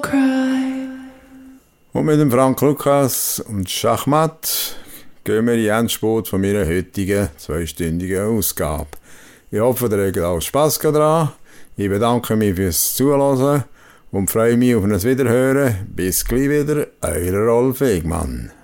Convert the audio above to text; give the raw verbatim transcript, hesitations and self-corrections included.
Und mit dem Frank Lukas und Schachmatt gehen wir in den Endspurt von meiner heutigen zweistündigen Ausgabe. Ich hoffe, ihr habt auch Spass daran. Ich bedanke mich fürs Zuhören und freue mich auf ein Wiederhören. Bis gleich wieder, euer Rolf Egmann.